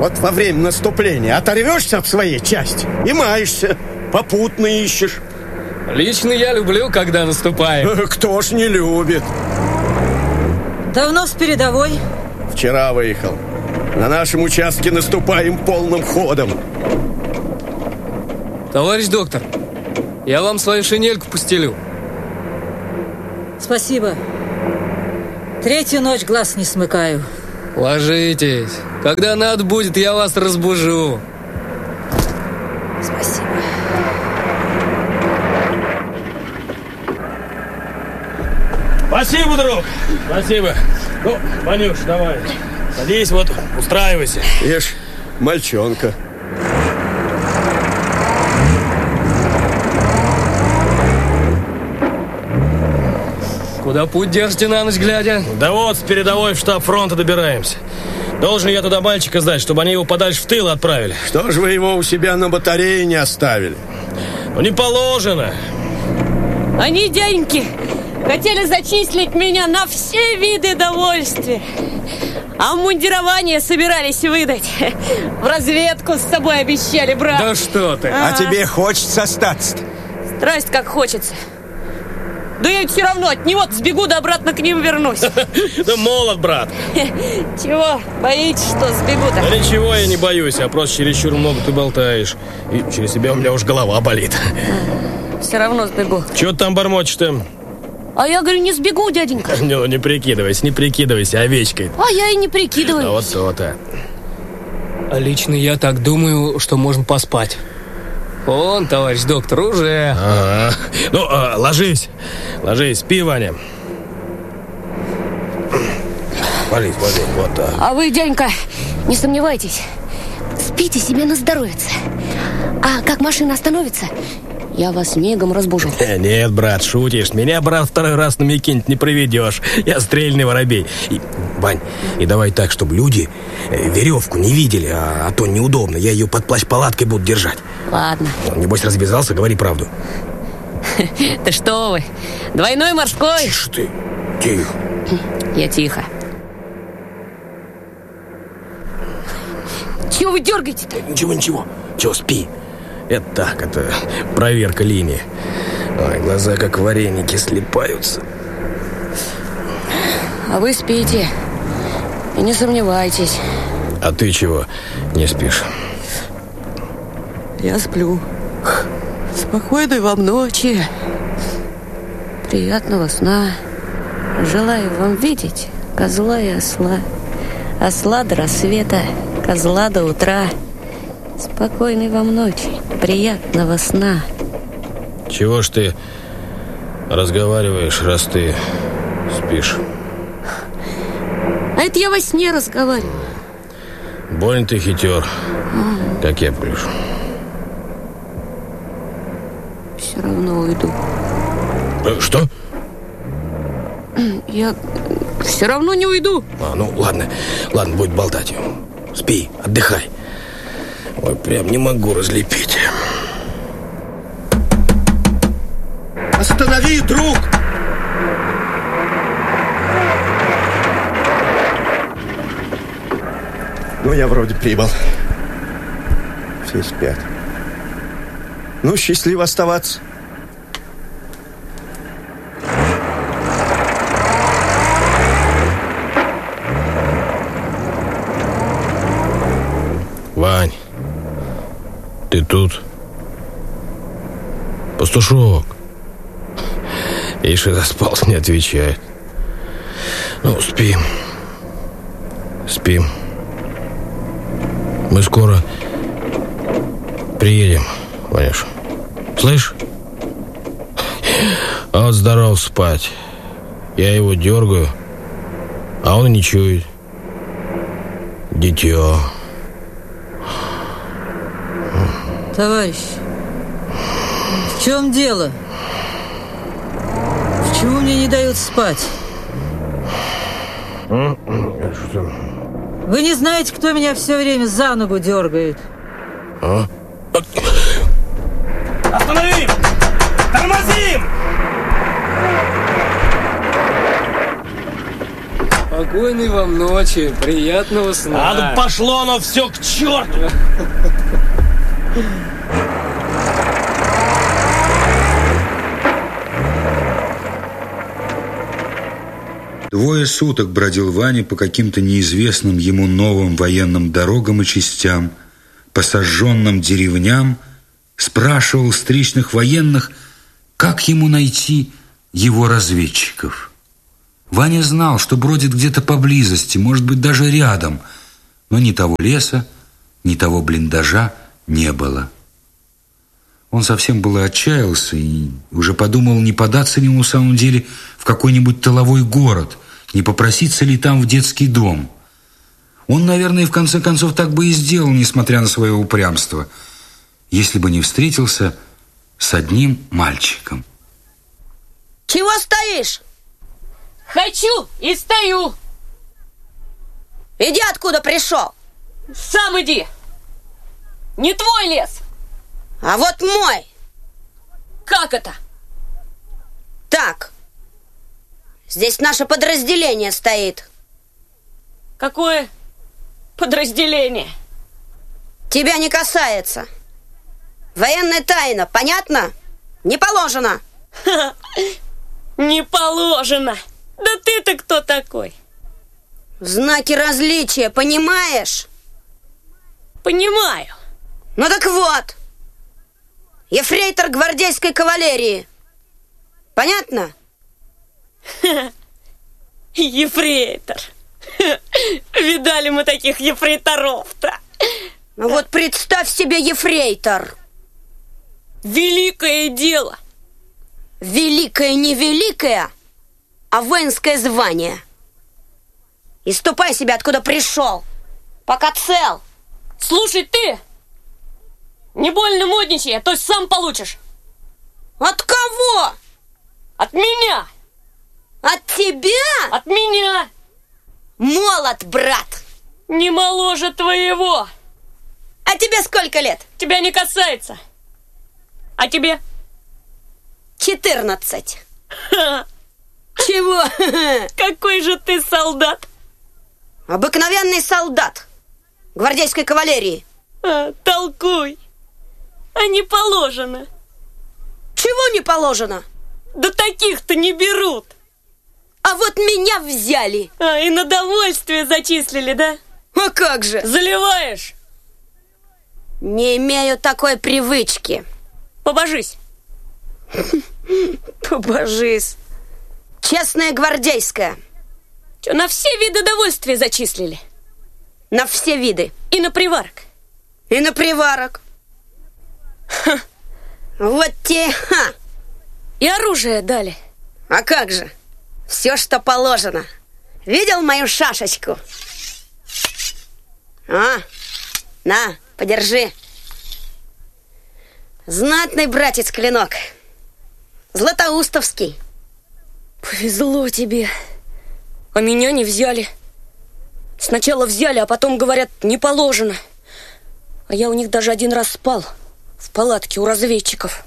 Вот во время наступления оторвешься от своей части и маешься, попутно ищешь. Лично я люблю, когда наступаем. Кто ж не любит? Давно с передовой? Вчера выехал. На нашем участке наступаем полным ходом. Товарищ доктор, я вам свою шинельку постелю. Спасибо. Третью ночь глаз не смыкаю. Ложитесь. Когда надо будет, я вас разбужу. Спасибо. Спасибо, друг. Спасибо. Ну, Ванюш, давай. Садись, вот, устраивайся. Ешь, мальчонка. Куда путь держите на ночь глядя? Да вот, с передовой в штаб фронта добираемся. Должен я туда мальчика сдать, чтобы они его подальше в тыл отправили. Что ж вы его у себя на батарее не оставили? Ну, не положено. Они, дяденьки, хотели зачислить меня на все виды довольствия. А мундирование собирались выдать. В разведку с собой обещали брать. Да что ты. А тебе хочется остаться? Страсть как хочется. Да я ведь все равно от него сбегу, да обратно к ним вернусь. Да молод, брат. Чего? Боитесь, что сбегу-то? Да ничего я не боюсь, а просто чересчур много ты болтаешь. И через себя у меня уж голова болит. Все равно сбегу. Чего ты там бормочешь-то? А я говорю, не сбегу, дяденька. Ну, не прикидывайся овечкой. А я и не прикидываюсь. А вот то-то. А лично я так думаю, что можно поспать. Он, товарищ доктор, уже. Ага. Ну, ложись, спи, Ваня. Ложись, вот так. А вы, дяденька, не сомневайтесь. Спите себе на здоровьице. А как машина остановится, я вас мигом разбужу. Нет, брат, шутишь. Меня, брат, второй раз на Микинт не проведешь. Я стрельный воробей. Вань, и давай так, чтобы люди веревку не видели, а то неудобно. Я ее под плащ-палаткой буду держать. Ладно. Небось, развязался, говори правду. Да что вы, двойной морской. Тише ты, тихо. Я тихо. Чего вы дергаете-то? Ничего. Чего, спи. Это так, это проверка линии. Ой, глаза как вареники слипаются. А вы спите. И не сомневайтесь. А ты чего не спишь? Я сплю. Спокойной вам ночи. Приятного сна. Желаю вам видеть козла и осла. Осла до рассвета, козла до утра. Спокойной вам ночи. Приятного сна. Чего ж ты разговариваешь, раз ты спишь? А это я во сне разговариваю. Больно ты хитер, как я плюшу. Все равно уйду. Что? Я все равно не уйду. Ну ладно, будь болтать. Спи, отдыхай. Ой, прям не могу разлепить. Останови, друг! Ну, я вроде прибыл. Все спят. Ну, счастливо оставаться. Вань, ты тут? Пастушок. Ишь, и заспался, не отвечает. Ну, спим. Мы скоро приедем, Ванюш. Слышь? А вот здоров спать. Я его дергаю, а он и не чует. Дитё. Товарищ, в чем дело? Почему мне не дают спать? Вы не знаете, кто меня все время за ногу дергает? Остановим! Тормозим! Спокойной вам ночи, приятного сна. А ну пошло оно все к черту! Двое суток бродил Ваня по каким-то неизвестным ему новым военным дорогам и частям, по сожженным деревням, спрашивал встречных военных, как ему найти его разведчиков. Ваня знал, что бродит где-то поблизости, может быть, даже рядом, но ни того леса, ни того блиндажа не было. Он совсем было отчаялся и уже подумал, не податься ли ему в самом деле в какой-нибудь тыловой город, не попроситься ли там в детский дом. Он, наверное, в конце концов так бы и сделал, несмотря на свое упрямство, если бы не встретился с одним мальчиком. Чего стоишь? Хочу и стою. Иди, откуда пришел. Сам иди. Не твой лес. А вот мой. Как это? Так. Здесь наше подразделение стоит. Какое подразделение? Тебя не касается. Военная тайна, понятно? Не положено. Не положено. Да ты-то кто такой? Знаки различия, понимаешь? Понимаю. Ну так вот. Ефрейтор гвардейской кавалерии. Понятно? Ефрейтор. Видали мы таких ефрейторов-то. Ну вот представь себе ефрейтор. Великое дело. Великое не великое, а воинское звание. И ступай себе, откуда пришел, пока цел. Слушай, ты не больно модничай, а то сам получишь. От кого? От меня. От тебя? От меня. Молод, брат. Не моложе твоего. А тебе сколько лет? Тебя не касается. А тебе? 14. Чего? Какой же ты солдат? Обыкновенный солдат гвардейской кавалерии. Толкуй. А не положено. Чего не положено? Да таких-то не берут. А вот меня взяли. И на довольствие зачислили, да? А как же? Заливаешь? Не имею такой привычки. Побожись. Побожись. Честная гвардейская. Что, на все виды довольствия зачислили? На все виды. И на приварок? И на приварок. Ха. Вот те, ха. И оружие дали. А как же? Все, что положено. Видел мою шашечку? На, подержи. Знатный братец клинок. Златоустовский. Повезло тебе. А меня не взяли. Сначала взяли, а потом говорят, не положено. А я у них даже один раз спал. В палатке у разведчиков.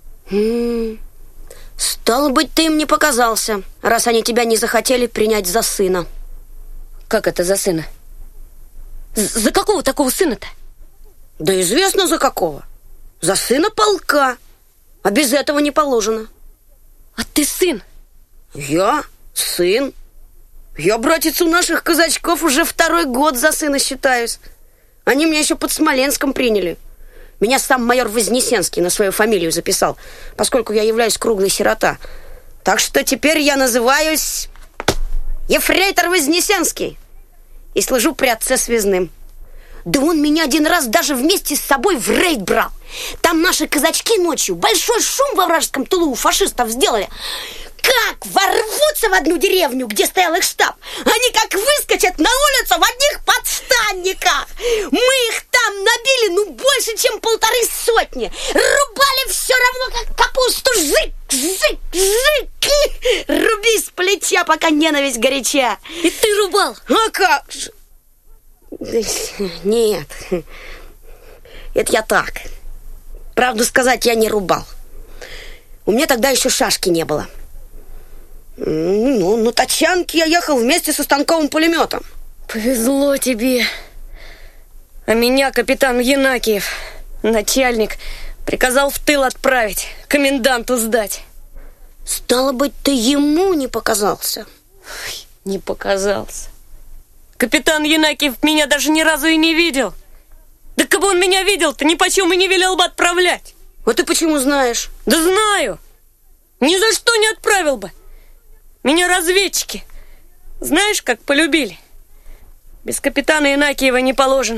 Стало быть, ты им не показался, раз они тебя не захотели принять за сына. Как это за сына? За какого такого сына-то? Да известно за какого. За сына полка. А без этого не положено. А ты сын? Я сын. Я, братец, у наших казачков уже 2-й год за сына считаюсь. Они меня еще под Смоленском приняли. Меня сам майор Вознесенский на свою фамилию записал, поскольку я являюсь круглый сирота. Так что теперь я называюсь ефрейтор Вознесенский и служу при отце связным. Да он меня один раз даже вместе с собой в рейд брал. Там наши казачки ночью большой шум во вражеском тылу у фашистов сделали. Как ворвутся в одну деревню, где стоял их штаб, они как выскочат на улицу в одних подштанниках. Мы их там набили, больше, чем 150. Рубали все равно, как капусту. Жик, жик, жик. Руби с плеча, пока ненависть горяча. И ты рубал? А как же? Нет, это я так. Правду сказать, я не рубал. У меня тогда еще шашки не было. Ну, на тачанке я ехал вместе со станковым пулеметом. Повезло тебе. А меня капитан Янакиев, начальник, приказал в тыл отправить, коменданту сдать. Стало быть, ты ему не показался? Не показался. Капитан Янакиев меня даже ни разу и не видел. Да как бы он меня видел-то, ни почем и не велел бы отправлять. А ты почему знаешь? Да знаю. Ни за что не отправил бы. Меня разведчики, знаешь, как полюбили? Без капитана Янакиева не положено.